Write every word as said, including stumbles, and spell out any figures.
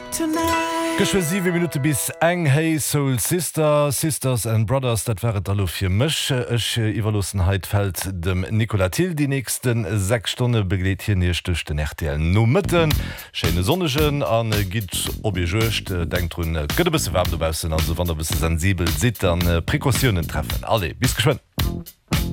Geschwe sieben Minuten bis eng Hey Soul Sister, Sisters and Brothers, dat wäret allo fir Mch. Ech Iwerlossenheit fällt dem Nicola Till die nächsten sechs Stunden begleet hier neerchtech den R T L no Mëtten. Schene Sonnegen an gitt ob ihr jocht, denkt hun gëtt bisse wärm dobausen, also wann der bisse sensibel sit an Präkautionen treffen. Alle, bis geschwind.